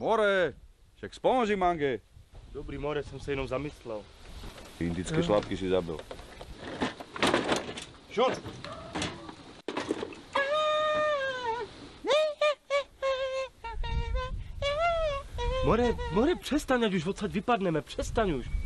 More, však spomoži Mange. Dobrý, more, jsem se jenom zamyslel. Indické šlápky si zabil. Šup! More, přestaň, ať už odsaď vypadneme, přestaň už.